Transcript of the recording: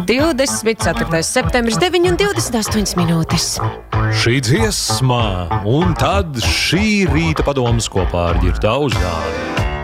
24. septembris 9:28 minūtes. Šī dziesma un tad šī rīta padomas kopā ar Ģirtu Auzāni.